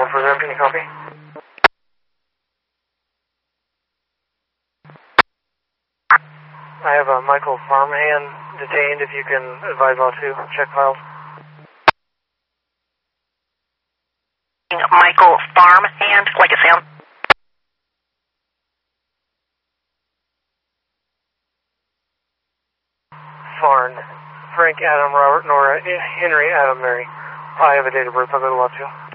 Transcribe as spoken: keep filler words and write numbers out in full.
for them, can you copy? I have a Michael Farmhand detained, if you can advise all two, check files. Michael Farmhand, like a sound. Farn. Frank Adam Robert Nora Henry Adam Mary. I have a date of birth, I'll go to lot two.